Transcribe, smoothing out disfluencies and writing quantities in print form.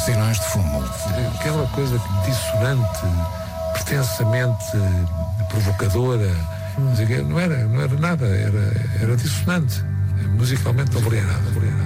sinais de fumo. Aquela coisa dissonante, pretensamente provocadora, não era nada, era dissonante. Musicalmente não valia nada.